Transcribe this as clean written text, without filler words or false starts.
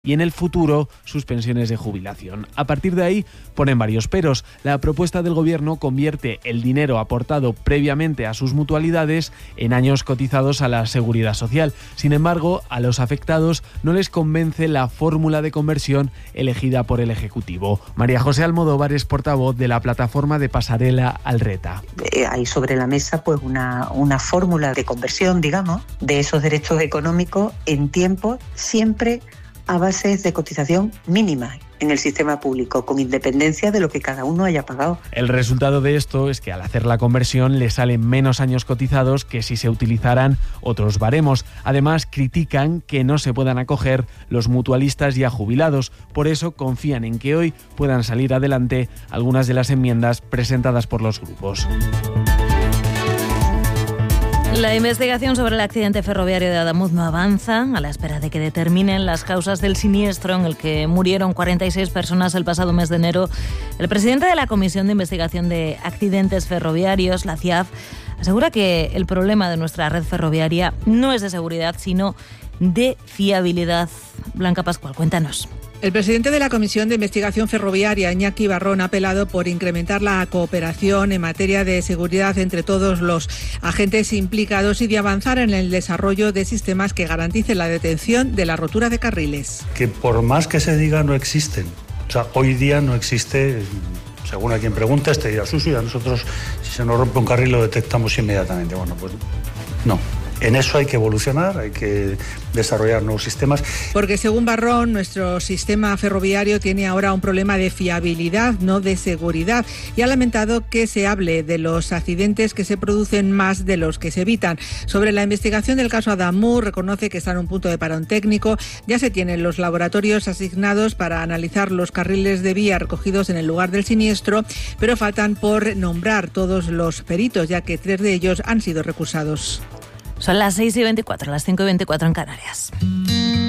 y en el futuro sus pensiones de jubilación. A partir de ahí ponen varios peros. La propuesta del Gobierno convierte el dinero aportado previamente a sus mutualidades en años cotizados a la Seguridad Social. Sin embargo, a los afectados no les convence la fórmula de conversión elegida por el Ejecutivo. María José Almodóvar es portavoz de la plataforma de Pasarela al Reta. Hay sobre la mesa pues una fórmula de conversión, digamos, de esos derechos económicos en tiempo, siempre a bases de cotización mínima en el sistema público, con independencia de lo que cada uno haya pagado. El resultado de esto es que al hacer la conversión le salen menos años cotizados que si se utilizaran otros baremos. Además, critican que no se puedan acoger los mutualistas ya jubilados. Por eso confían en que hoy puedan salir adelante algunas de las enmiendas presentadas por los grupos. La investigación sobre el accidente ferroviario de Adamuz no avanza a la espera de que determinen las causas del siniestro en el que murieron 46 personas el pasado mes de enero. El presidente de la Comisión de Investigación de Accidentes Ferroviarios, la CIAF, asegura que el problema de nuestra red ferroviaria no es de seguridad, sino de fiabilidad. Blanca Pascual, cuéntanos. El presidente de la Comisión de Investigación Ferroviaria, Iñaki Barrón, ha apelado por incrementar la cooperación en materia de seguridad entre todos los agentes implicados y de avanzar en el desarrollo de sistemas que garanticen la detención de la rotura de carriles. Que por más que se diga, no existen. O sea, hoy día no existe, según a quien preguntes, te dirá, sí, a nosotros si se nos rompe un carril lo detectamos inmediatamente. Bueno, pues no. En eso hay que evolucionar, hay que desarrollar nuevos sistemas. Porque según Barrón, nuestro sistema ferroviario tiene ahora un problema de fiabilidad, no de seguridad. Y ha lamentado que se hable de los accidentes que se producen más de los que se evitan. Sobre la investigación del caso Adamuz, reconoce que está en un punto de parón técnico. Ya se tienen los laboratorios asignados para analizar los carriles de vía recogidos en el lugar del siniestro, pero faltan por nombrar todos los peritos, ya que 3 de ellos han sido recusados. Son las 6:24, las 5:24 en Canarias.